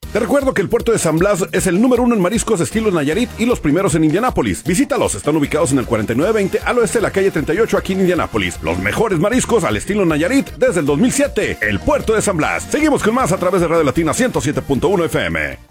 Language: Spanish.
Te recuerdo que el puerto de San Blas es el número 1 en mariscos estilo Nayarit y los primeros en Indianápolis. Visítalos, están ubicados en el 4920 al oeste de la calle 38 aquí en Indianápolis. Los mejores mariscos al estilo Nayarit desde el 2007. El puerto de San Blas. Seguimos con más a través de Radio Latina 107.1 FM.